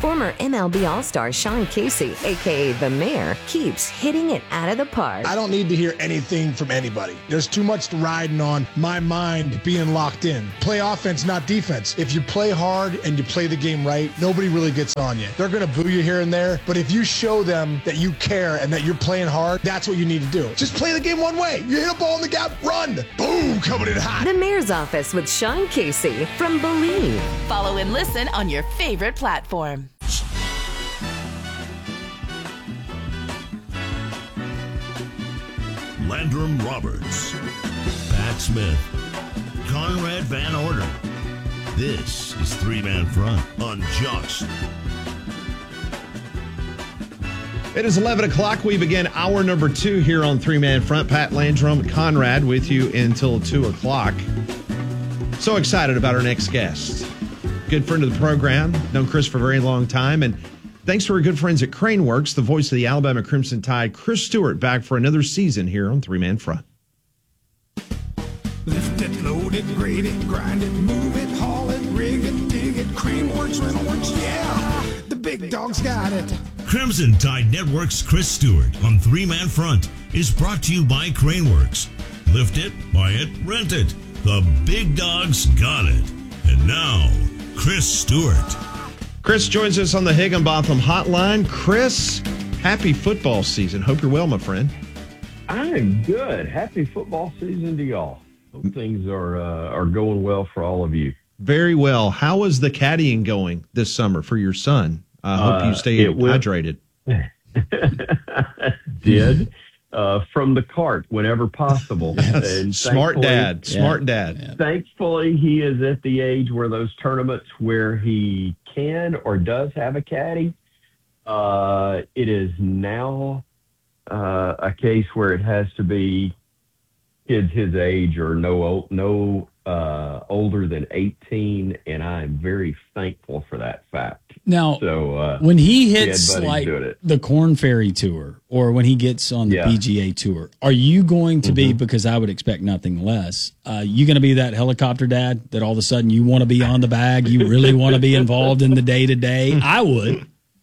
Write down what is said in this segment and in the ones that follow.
Former MLB All-Star Sean Casey, a.k.a. The Mayor, keeps hitting it out of the park. I don't need to hear anything from anybody. There's too much riding on my mind being locked in. Play offense, not defense. If you play hard and you play the game right, nobody really gets on you. They're going to boo you here and there, but if you show them that you care and that you're playing hard, that's what you need to do. Just play the game one way. You hit a ball in the gap, run. Boom, coming in hot. The Mayor's Office with Sean Casey from Believe. Follow and listen on your favorite platform. Landrum Roberts, Pat Smith, Conrad Van Orden. This is Three Man Front on Just. It is 11 o'clock. We begin hour number 2 here on Three Man Front. Pat Landrum, Conrad with you until 2 o'clock. So excited about our next guest. Good friend of the program. Known Chris for a very long time. And thanks to our good friends at Craneworks, the voice of the Alabama Crimson Tide, Chris Stewart, back for another season here on Three Man Front. Lift it, load it, grade it, grind it, move it, haul it, rig it, dig it, Craneworks, Rentalworks, yeah, the big dog's got it. Crimson Tide Network's Chris Stewart on Three Man Front is brought to you by Craneworks. Lift it, buy it, rent it. The big dog's got it. And now, Chris Stewart. Chris joins us on the Higginbotham Hotline. Chris, happy football season. Hope you're well, my friend. I'm good. Happy football season to y'all. Hope things are going well for all of you. Very well. How is the caddying going this summer for your son? I hope you stay hydrated. Did. From the cart whenever possible. Yes. And Smart dad. Yeah. Thankfully, he is at the age where those tournaments where he can or does have a caddy, it is now a case where it has to be kids his age or no older than 18, and I am very thankful for that fact. Now, so when he hits like doing the Corn Ferry Tour or when he gets on the PGA Tour, are you going to be, because I would expect nothing less, you going to be that helicopter dad that all of a sudden you want to be on the bag, you really want to be involved in the day-to-day? I would.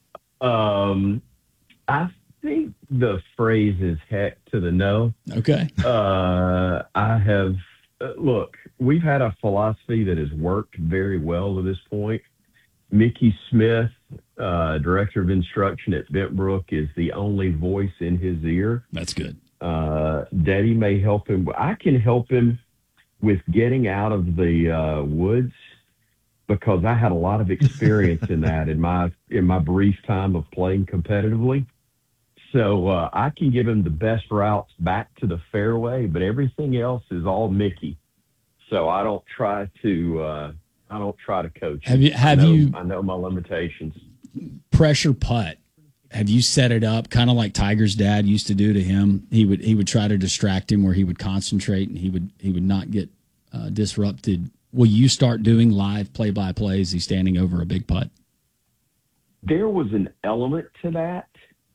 I think the phrase is heck to the no. Okay. I have, look, we've had a philosophy that has worked very well to this point. Mickey Smith, director of instruction at Bentbrook, is the only voice in his ear. That's good. Daddy may help him. I can help him with getting out of the woods because I had a lot of experience in that in my brief time of playing competitively. So I can give him the best routes back to the fairway, but everything else is all Mickey. So I don't try to coach. I know my limitations. Pressure putt. Have you set it up kind of like Tiger's dad used to do to him? He would try to distract him where he would concentrate and he would not get disrupted. Will you start doing live play-by-play as he's standing over a big putt? There was an element to that.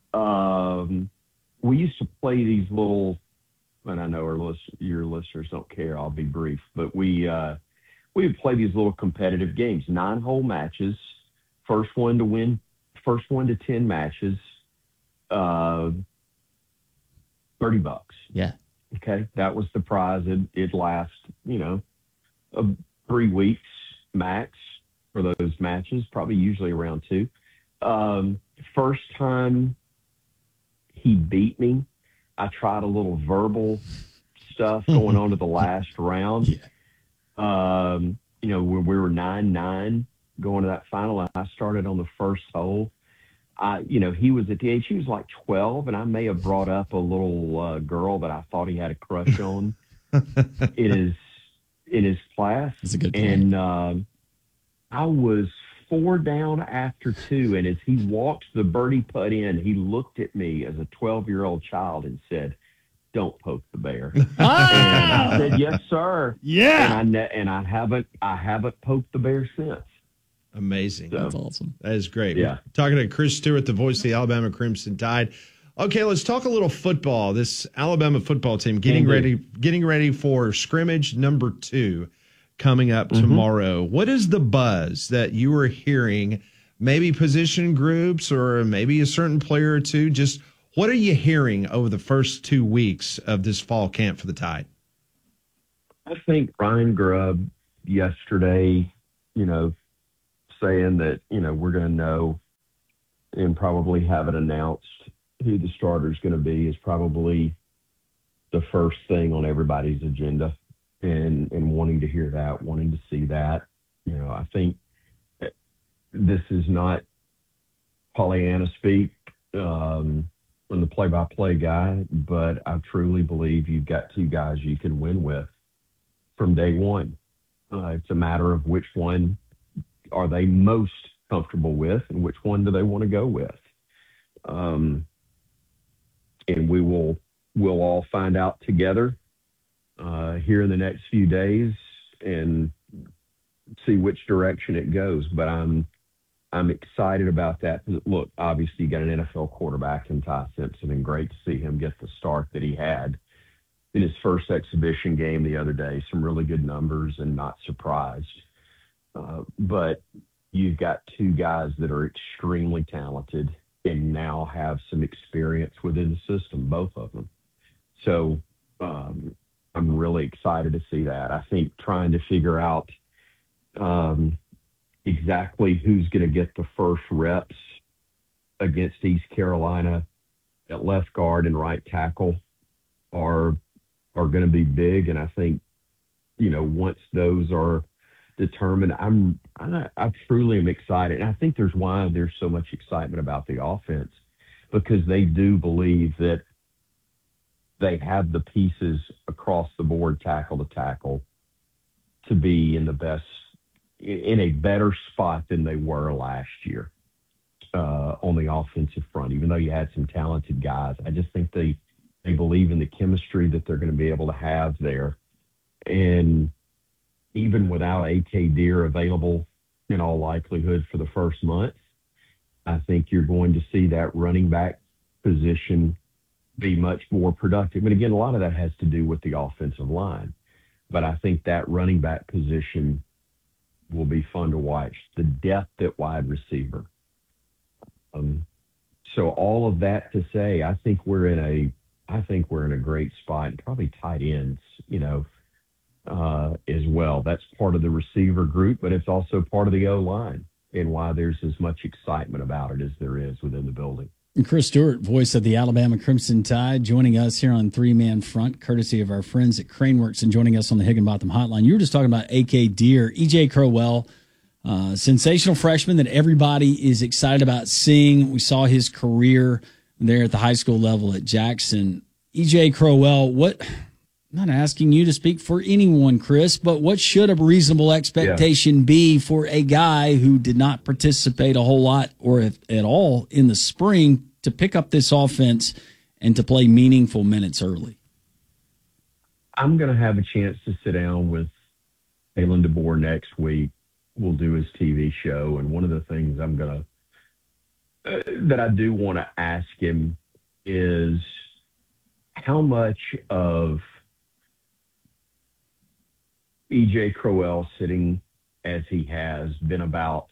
We used to play these little, and I know your listeners don't care, I'll be brief, but we would play these little competitive games, 9-hole matches, first one to 10 matches, $30. Yeah. Okay. That was the prize. It'd last, 3 weeks max for those matches, probably usually around 2. First time he beat me, I tried a little verbal stuff going on to the last round. Yeah. When we were 9-9 going to that final, I started on the first hole. He was at the age, he was like 12, and I may have brought up a little girl that I thought he had a crush on in his class. That's a good point. And I was 4 down after 2, and as he walked the birdie putt in, he looked at me as a 12-year-old child and said, "Don't poke the bear." And I said, "Yes, sir." Yeah. And I haven't poked the bear since. Amazing. That's awesome. That is great. Yeah. Talking to Chris Stewart, the voice of the Alabama Crimson Tide. Okay, let's talk a little football. This Alabama football team getting ready for scrimmage number 2 coming up tomorrow. What is the buzz that you are hearing maybe position groups or maybe a certain player or two? Just what are you hearing over the first 2 weeks of this fall camp for the Tide? I think Ryan Grubb yesterday, saying that, we're going to know and probably have it announced who the starter is going to be is probably the first thing on everybody's agenda, and wanting to hear that, wanting to see that. I think this is not Pollyanna speak from the play-by-play guy, but I truly believe you've got two guys you can win with from day one. It's a matter of which one are they most comfortable with and which one do they want to go with. And we'll all find out together here in the next few days and see which direction it goes. But I'm excited about that. Look, obviously you got an NFL quarterback in Ty Simpson, and great to see him get the start that he had in his first exhibition game the other day. Some really good numbers, and not surprised. But you've got two guys that are extremely talented and now have some experience within the system, both of them. So I'm really excited to see that. I think trying to figure out exactly who's going to get the first reps against East Carolina at left guard and right tackle are going to be big. And I think, once those are determined, I truly am excited. And I think why there's so much excitement about the offense, because they do believe that they have the pieces across the board, tackle to tackle, to be in a better spot than they were last year on the offensive front. Even though you had some talented guys, I just think they believe in the chemistry that they're going to be able to have there. And even without A.K. Deer available in all likelihood for the first month, I think you're going to see that running back position be much more productive. And again, a lot of that has to do with the offensive line. But I think that running back position will be fun to watch. The depth at wide receiver. So all of that to say, I think we're in a great spot, and probably tight ends, as well. That's part of the receiver group, but it's also part of the O-line, and why there's as much excitement about it as there is within the building. And Chris Stewart, voice of the Alabama Crimson Tide, joining us here on Three Man Front, courtesy of our friends at Craneworks, and joining us on the Higginbotham Hotline. You were just talking about A.K. Deer, E.J. Crowell, sensational freshman that everybody is excited about seeing. We saw his career there at the high school level at Jackson. E.J. Crowell, I'm not asking you to speak for anyone, Chris, but what should a reasonable expectation be for a guy who did not participate a whole lot or if at all in the spring to pick up this offense and to play meaningful minutes early? I'm going to have a chance to sit down with Kalen DeBoer next week. We'll do his TV show. And one of the things that I do want to ask him is how much of E.J. Crowell sitting as he has been about,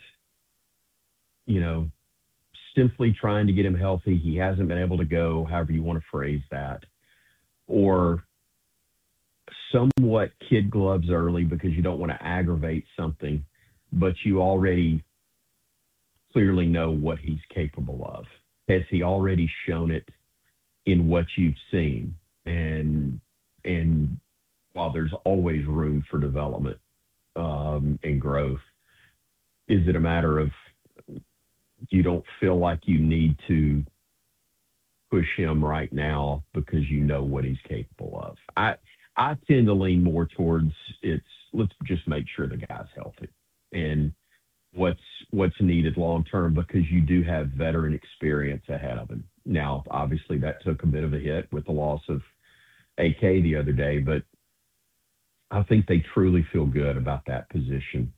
simply trying to get him healthy. He hasn't been able to go, however you want to phrase that, or somewhat kid gloves early because you don't want to aggravate something, but you already clearly know what he's capable of. Has he already shown it in what you've seen? And while there's always room for development and growth, is it a matter of you don't feel like you need to push him right now because you know what he's capable of? I tend to lean more towards let's just make sure the guy's healthy and what's needed long term, because you do have veteran experience ahead of him. Now, obviously, that took a bit of a hit with the loss of AK the other day, but I think they truly feel good about that position.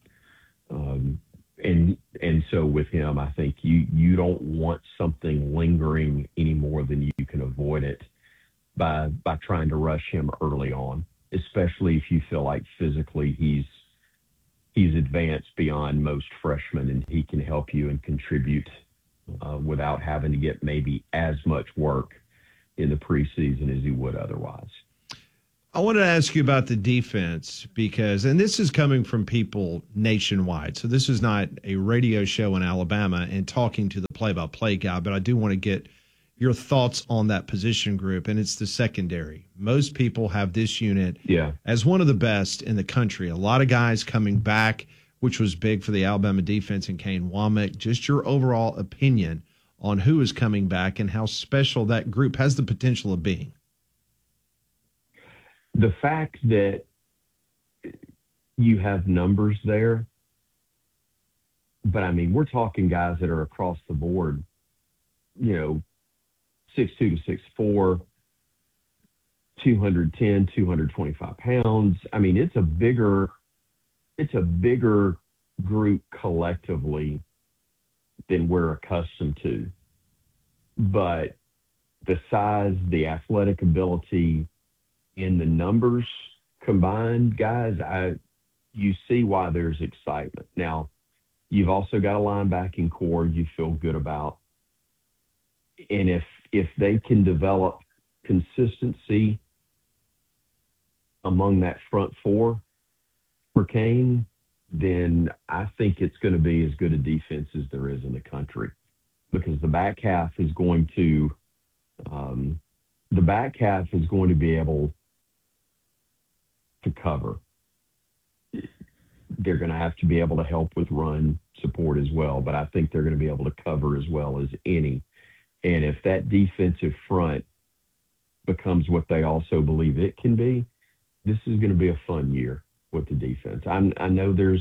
And so with him, I think you don't want something lingering any more than you can avoid it by trying to rush him early on, especially if you feel like physically he's advanced beyond most freshmen, and he can help you and contribute without having to get maybe as much work in the preseason as he would otherwise. I wanted to ask you about the defense because, and this is coming from people nationwide, so this is not a radio show in Alabama and talking to the play-by-play guy, but I do want to get your thoughts on that position group, and it's the secondary. Most people have this unit as one of the best in the country. A lot of guys coming back, which was big for the Alabama defense, and Kane Womack. Just your overall opinion on who is coming back and how special that group has the potential of being. The fact that you have numbers there, but I mean, we're talking guys that are across the board, 6'2" to 6'4", 210, 225 pounds. I mean, it's a bigger group collectively than we're accustomed to. But the size, the athletic ability, and the numbers combined, guys, you see why there's excitement. Now, you've also got a linebacking core you feel good about. And if they can develop consistency among that front four for Kane, then I think it's going to be as good a defense as there is in the country, because the back half is going to be able to cover. They're going to have to be able to help with run support as well, but I think they're going to be able to cover as well as any. And if that defensive front becomes what they also believe it can be, this is going to be a fun year with the defense. I know the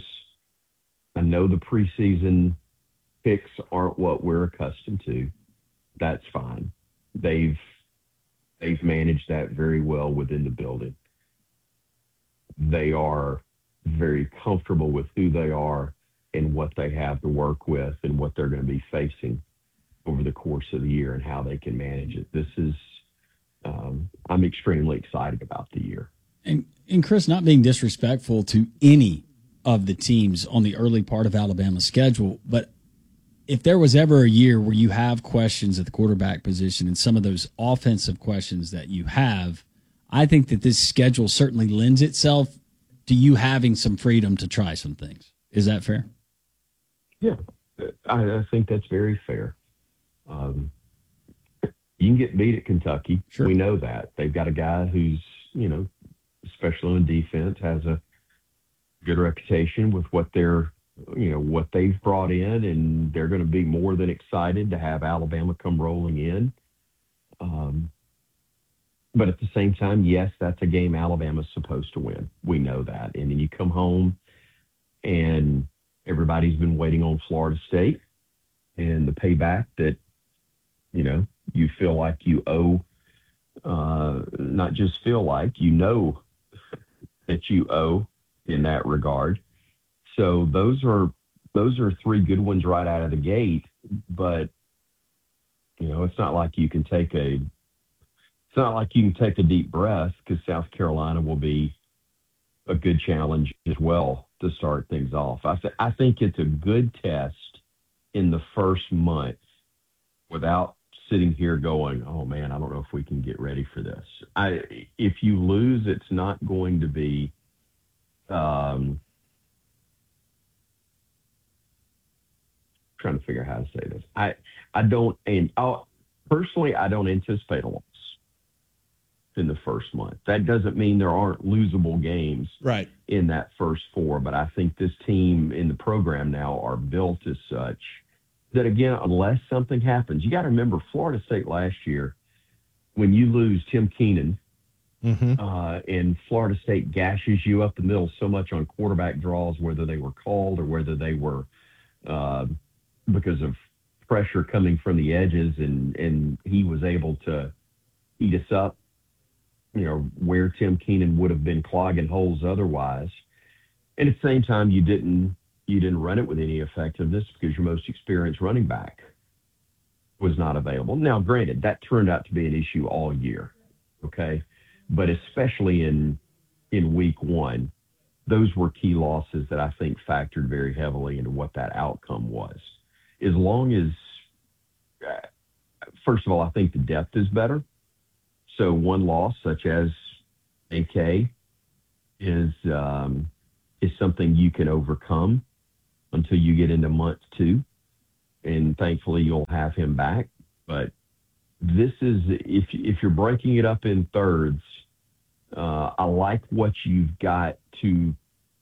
preseason picks aren't what we're accustomed to. That's fine. They've managed that very well within the building. They are very comfortable with who they are and what they have to work with and what they're going to be facing over the course of the year and how they can manage it. This is, I'm extremely excited about the year. And Chris, not being disrespectful to any of the teams on the early part of Alabama's schedule, but if there was ever a year where you have questions at the quarterback position and some of those offensive questions that you have, I think that this schedule certainly lends itself to you having some freedom to try some things. Is that fair? Yeah, I think that's very fair. You can get beat at Kentucky. Sure. We know that. They've got a guy who's, especially on defense, has a good reputation with what what they've brought in, and they're going to be more than excited to have Alabama come rolling in. But at the same time, yes, that's a game Alabama's supposed to win. We know that. And then you come home and everybody's been waiting on Florida State and the payback that, you feel like you owe, not just feel like, that you owe in that regard. So those are three good ones right out of the gate, but it's not like you can take a deep breath, because South Carolina will be a good challenge as well to start things off. I think it's a good test in the first month without sitting here going, oh man, I don't know if we can get ready for this. If you lose, it's not going to be, trying to figure out how to say this. Personally, I don't anticipate a loss in the first month. That doesn't mean there aren't losable games in that first four, but I think this team in the program now are built as such that, again, unless something happens, you got to remember Florida State last year, when you lose Tim Keenan, and Florida State gashes you up the middle so much on quarterback draws, whether they were called or whether they were because of pressure coming from the edges, and he was able to eat us up, where Tim Keenan would have been clogging holes otherwise. And at the same time, you didn't run it with any effectiveness because your most experienced running back was not available. Now, granted, that turned out to be an issue all year, okay? But especially in week one, those were key losses that I think factored very heavily into what that outcome was. As long as, first of all, I think the depth is better. So one loss, such as AK, is something you can overcome until you get into month 2. And thankfully you'll have him back. But this is, if you're breaking it up in thirds, I like what you've got to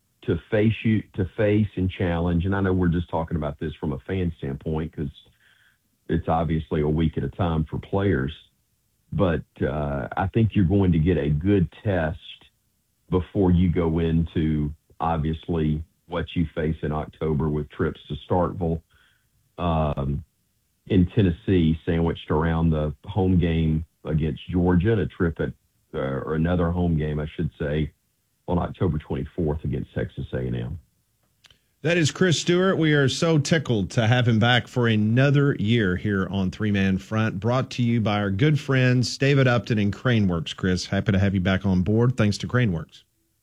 face and challenge. And I know we're just talking about this from a fan standpoint because it's obviously a week at a time for players. But I think you're going to get a good test before you go into, obviously, what you face in October with trips to Starkville, in Tennessee, sandwiched around the home game against Georgia, and a trip or another home game, I should say, on October 24th against Texas A&M. That is Chris Stewart. We are so tickled to have him back for another year here on Three Man Front, brought to you by our good friends David Upton and Craneworks. Chris, happy to have you back on board. Thanks to Craneworks.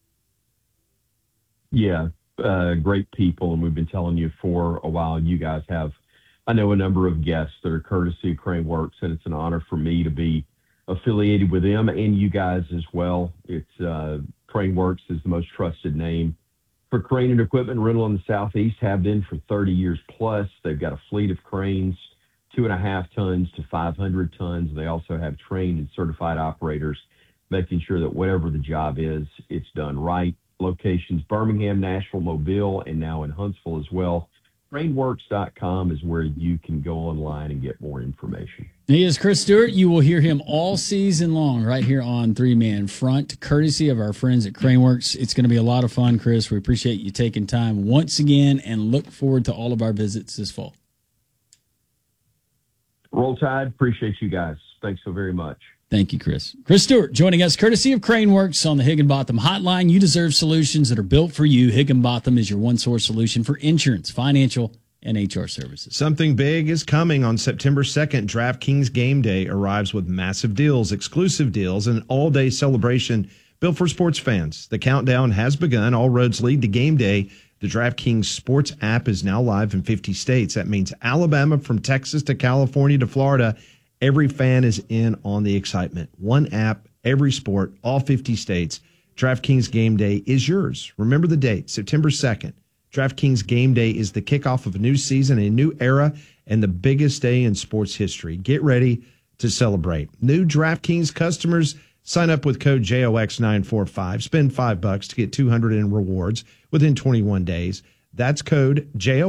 Yeah, great people, and we've been telling you for a while. You guys have, I know, a number of guests that are courtesy of Craneworks, and it's an honor for me to be affiliated with them and you guys as well. It's Craneworks is the most trusted name for crane and equipment rental in the Southeast, have been for 30 years plus. They've got a fleet of cranes, 2.5 tons to 500 tons. They also have trained and certified operators, making sure that whatever the job is, it's done right. Locations: Birmingham, Nashville, Mobile, and now in Huntsville as well. Craneworks.com is where you can go online and get more information. He is Chris Stewart. You will hear him all season long right here on Three Man Front, courtesy of our friends at Craneworks. It's going to be a lot of fun, Chris. We appreciate you taking time once again and look forward to all of our visits this fall. Roll Tide. Appreciate you guys. Thanks so very much. Thank you, Chris. Chris Stewart joining us, courtesy of Craneworks on the Higginbotham Hotline. You deserve solutions that are built for you. Higginbotham is your one-source solution for insurance, financial, and HR services. Something big is coming on September 2nd. DraftKings Game Day arrives with massive deals, exclusive deals, and an all-day celebration built for sports fans. The countdown has begun. All roads lead to Game Day. The DraftKings Sports app is now live in 50 states. That means Alabama, from Texas to California to Florida. Every fan is in on the excitement. One app, every sport, all 50 states. DraftKings Game Day is yours. Remember the date, September 2nd. DraftKings Game Day is the kickoff of a new season, a new era, and the biggest day in sports history. Get ready to celebrate. New DraftKings customers, sign up with code JOX945. Spend $5 to get $200 in rewards within 21 days. That's code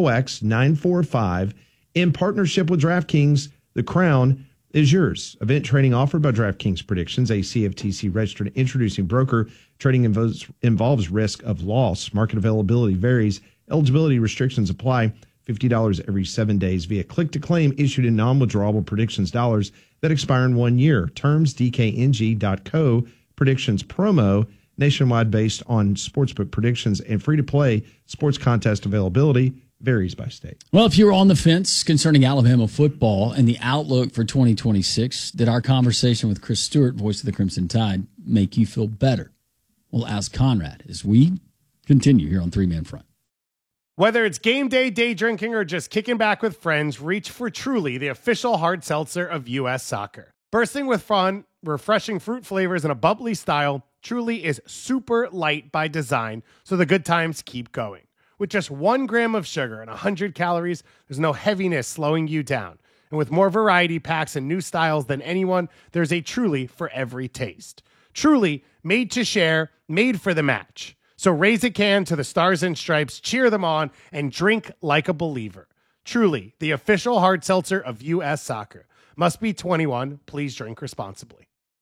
JOX945. In partnership with DraftKings, the crown is yours. Event trading offered by DraftKings Predictions, a CFTC registered introducing broker. Trading involves risk of loss. Market availability varies. Eligibility restrictions apply. $50 every 7 days via click-to-claim issued in non-withdrawable predictions dollars that expire in 1 year. Terms DKNG.co. Predictions promo. Nationwide based on sportsbook predictions and free-to-play sports contest availability. Varies by state. Well, if you were on the fence concerning Alabama football and the outlook for 2026, did our conversation with Chris Stewart, voice of the Crimson Tide, make you feel better? We'll ask Conrad as we continue here on Three Man Front. Whether it's game day, day drinking, or just kicking back with friends, reach for Truly, the official hard seltzer of U.S. Soccer. Bursting with fun, refreshing fruit flavors, and a bubbly style, Truly is super light by design, so the good times keep going. With just 1 gram of sugar and 100 calories, there's no heaviness slowing you down. And with more variety packs and new styles than anyone, there's a Truly for every taste. Truly, made to share, made for the match. So raise a can to the Stars and Stripes, cheer them on, and drink like a believer. Truly, the official hard seltzer of U.S. Soccer. Must be 21. Please drink responsibly.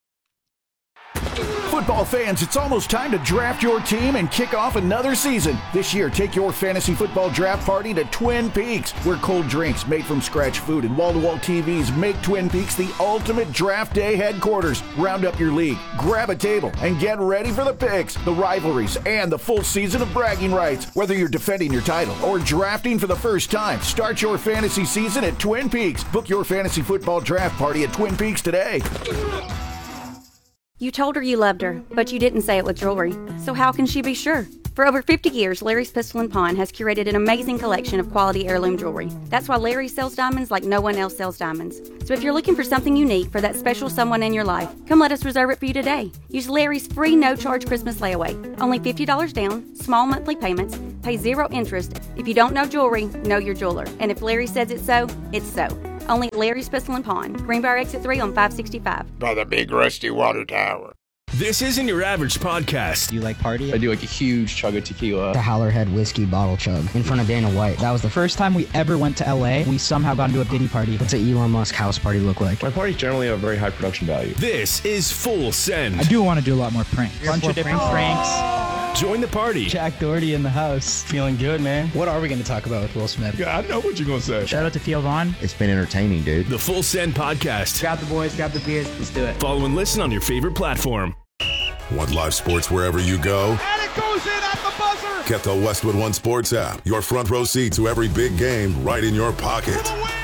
Football fans, it's almost time to draft your team and kick off another season. This year, take your fantasy football draft party to Twin Peaks, where cold drinks, made from scratch food, and wall-to-wall TVs make Twin Peaks the ultimate draft day headquarters. Round up your league, grab a table, and get ready for the picks, the rivalries, and the full season of bragging rights. Whether you're defending your title or drafting for the first time, start your fantasy season at Twin Peaks. Book your fantasy football draft party at Twin Peaks today. You told her you loved her, but you didn't say it with jewelry. So how can she be sure? For over 50 years, Larry's Pistol & Pawn has curated an amazing collection of quality heirloom jewelry. That's why Larry sells diamonds like no one else sells diamonds. So if you're looking for something unique for that special someone in your life, come let us reserve it for you today. Use Larry's free no-charge Christmas layaway. Only $50 down, small monthly payments, pay 0 interest. If you don't know jewelry, know your jeweler. And if Larry says it's so, it's so. Only Larry's Pistol & Pawn, Greenbrier Exit 3 on 565. By the big rusty water tower. This isn't your average podcast. Do you like party? I do like a huge chug of tequila. The Howlerhead whiskey bottle chug in front of Dana White. That was the first time we ever went to LA. We somehow got into a Diddy party. What's an Elon Musk house party look like? My parties generally have very high production value. This is Full Send. I do want to do a lot more pranks. Bunch of different pranks. Join the party. Jack Doherty in the house. Feeling good, man. What are we going to talk about with Will Smith? Yeah, I know what you're going to say. Shout out to Theo Vaughn. It's been entertaining, dude. The Full Send podcast. Grab the boys, grab the beers. Let's do it. Follow and listen on your favorite platform. Want live sports wherever you go? And it goes in at the buzzer. Get the Westwood One Sports app. Your front row seat to every big game right in your pocket.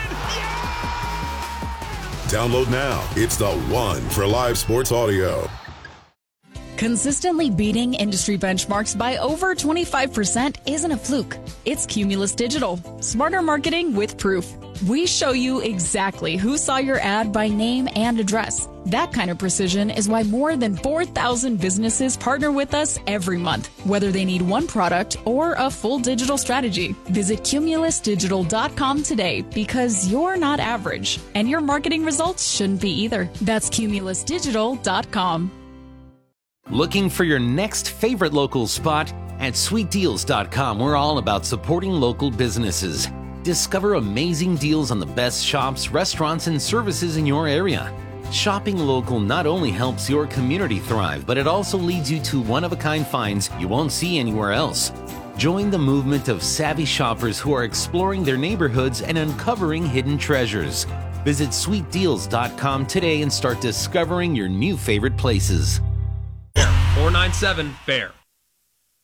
Download now. It's the one for live sports audio. Consistently beating industry benchmarks by over 25% isn't a fluke. It's Cumulus Digital. Smarter marketing with proof. We show you exactly who saw your ad by name and address. That kind of precision is why more than 4,000 businesses partner with us every month, whether they need one product or a full digital strategy. Visit cumulusdigital.com today because you're not average, and your marketing results shouldn't be either. That's cumulusdigital.com. Looking for your next favorite local spot? At sweetdeals.com, we're all about supporting local businesses. Discover amazing deals on the best shops, restaurants, and services in your area. Shopping local not only helps your community thrive, but it also leads you to one-of-a-kind finds you won't see anywhere else. Join the movement of savvy shoppers who are exploring their neighborhoods and uncovering hidden treasures. Visit sweetdeals.com today and start discovering your new favorite places. 497 Bear.